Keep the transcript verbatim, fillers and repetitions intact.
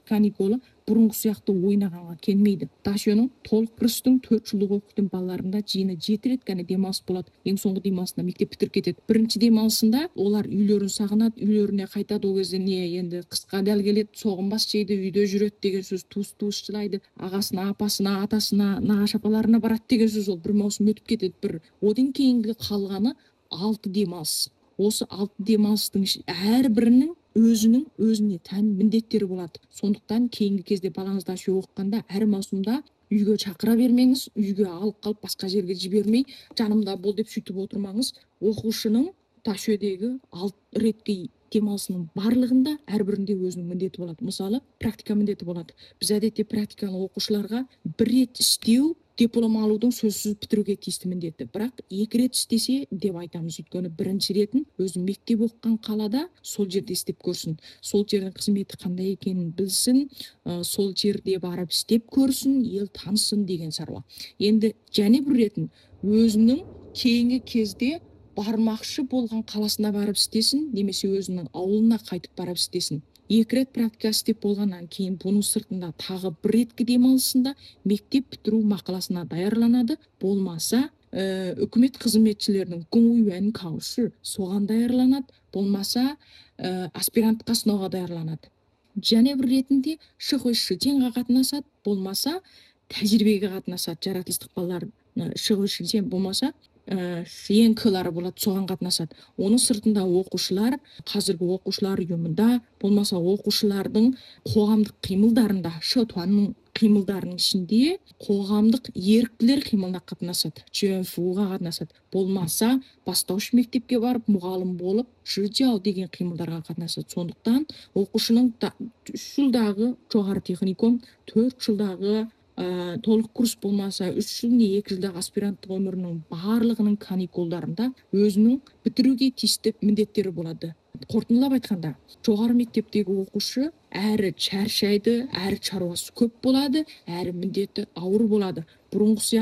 каникулы бұрынғы сияқты ойнағанға келмейді. Дашоның толық курстың төрт жылдық оқитын балаларында жиыны жеті рет қана демалыс болады. Ең соңғы демалысында мектеп бітіріп кетеді. Бірінші демалысында олар үйлерін сағынады, үйлеріне қайтады. Ол кезде не енді қысқа дәл келеді, соғынбас жейді, үйде жүреді деген сөз, туыс-туыс жылайды. Ағасына, апасына, атасына, нағашы апаларына барады деген сөз. Ол бір маусым өтіп кетеді. Бір одан кейінгі қалғаны алты демалыс. Осы алты демалыстың әрбірінің өзінің өзіне тән міндеттері болады. Сондықтан кейінгі кезде балаңыз Дашо оқығанда әр маусымда үйге шақыра бермеңіз, үйге алып қалып басқа жерге жібермей, жанымда бол деп сөйтіп отырмаңыз. Оқушының Дашодегі алты ретке демалысының барлығында әрбірінде өзінің міндеті болады. Мысалы, практика міндеті болады. Біз әдетте практиканы оқушыларға бір рет істеу диплом алудың сөзсіз бітіруге тиісті міндеті. Бірақ екі рет істесе деп айтамыз. Өйткені бірінші ретін өзі мектеп оқыған қалада сол жерде істеп көрсін. Сол жердің қызметі қандай екенін білсін, сол жерде барып істеп көрсін, ел танысын деген шаруа. Енді және бір ретін өзінің кейінгі кезде бармақшы болған қаласына барып істесін, немесе өзінің ауылына қайтып барып істесін. Екі рет практика істеп болғаннан кейін бұның сыртында тағы бір реткі демалысында мектеп бітіру мақаласына даярланады. Болмаса, ә, үкімет қызметшілерінің гуңуюэн каушы соған даярланады. Болмаса, ә, аспирантқа сынауға даярланады. Және бір ретінде шықой шытенға қатынасады. Болмаса, тәжірибеге қатынасады. Жаратылыстық балалар шықой шытен болмаса, сиенкілары болады, соған қатынасады. Оның сыртында оқушылар, қазіргі оқушылар ұйымында, болмаса оқушылардың қоғамдық қимылдарында, шытуанның қимылдарының ішінде қоғамдық еріктілер қимылына қатынасады, жөнфуға қатынасады. Болмаса, бастауыш мектепке барып, мұғалім болып, жүржау деген қимылдарға қатынасады. Сондықтан оқушының үш жылдағы жоғары техникум, төрт жылдағы Ә, толық курс болмаса, үш жыл не екі жылдағы аспиранттық өмірінің барлығының каникулдарында өзінің бітіруге тиісті міндеттері болады. Қорытындылап айтқанда, жоғары мектептегі оқушы әрі шаршайды, әрі шаруасы көп болады, әрі міндеті ауыр болады. Бұрынғы